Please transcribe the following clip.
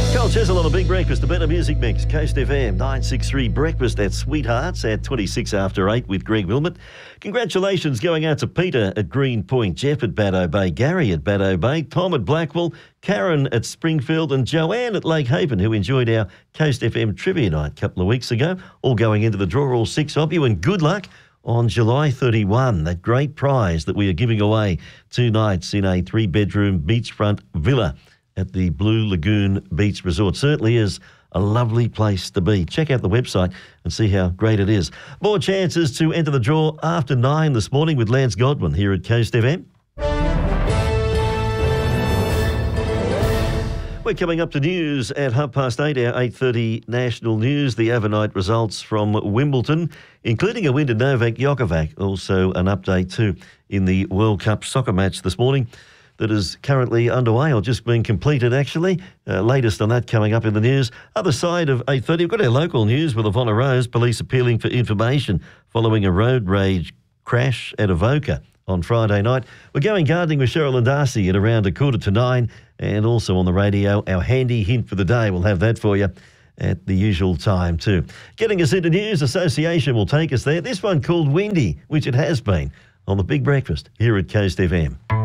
Carl Chesel on the Big Breakfast, the Better Music Mix, Coast FM 963 Breakfast at Sweethearts at 26 after 8 with Greg Wilmot. Congratulations going out to Peter at Green Point, Jeff at Baddo Bay, Gary at Baddo Bay, Tom at Blackwell, Karen at Springfield and Joanne at Lake Haven, who enjoyed our Coast FM trivia night a couple of weeks ago. All going into the draw, all six of you, and good luck on July 31, that great prize that we are giving away 2 nights in a 3-bedroom beachfront villa at the Blue Lagoon Beach Resort. Certainly is a lovely place to be. Check out the website and see how great it is. More chances to enter the draw after 9 this morning with Lance Godwin here at Coast FM. We're coming up to news at 8:30, our 8:30 national news. The overnight results from Wimbledon, including a win to Novak Djokovic. Also an update too in the World Cup soccer match this morning that is currently underway or just being completed, actually. Latest on that coming up in the news. Other side of 8:30, we've got our local news with Ivona Rose. Police appealing for information following a road rage crash at Avoca on Friday night. We're going gardening with Cheryl and Darcy at around 8:45, and also on the radio, our handy hint for the day. We'll have that for you at the usual time too. Getting us into news, Association will take us there. This one called Windy, which it has been, on the Big Breakfast here at Coast FM.